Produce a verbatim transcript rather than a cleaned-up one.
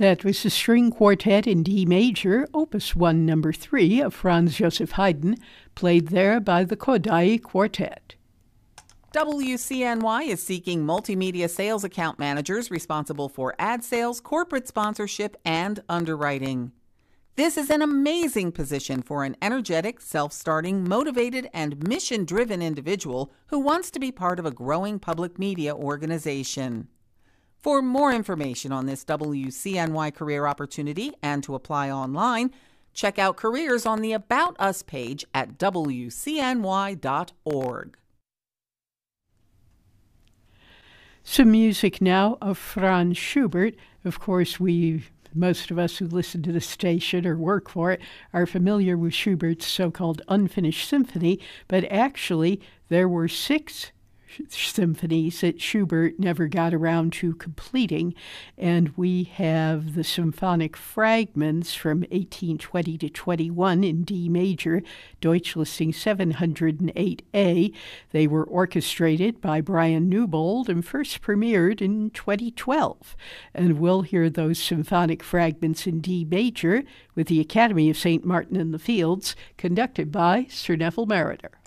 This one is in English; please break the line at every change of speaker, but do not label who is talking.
That was the string quartet in D major, Opus one, number three of Franz Joseph Haydn, played there by the Kodály Quartet.
W C N Y is seeking multimedia sales account managers responsible for ad sales, corporate sponsorship, and underwriting. This is an amazing position for an energetic, self-starting, motivated, and mission-driven individual who wants to be part of a growing public media organization. For more information on this W C N Y career opportunity and to apply online, check out careers on the About Us page at W C N Y dot org.
Some music now of Franz Schubert. Of course, we, most of us who listen to the station or work for it, are familiar with Schubert's so-called Unfinished Symphony, but actually there were six symphonies that Schubert never got around to completing, and we have the symphonic fragments from eighteen twenty to twenty-one in D major, Deutschlisting seven hundred eight A. They were orchestrated by Brian Newbold and first premiered in twenty twelve. And we'll hear those symphonic fragments in D major with the Academy of Saint Martin in the Fields, conducted by Sir Neville Marriner.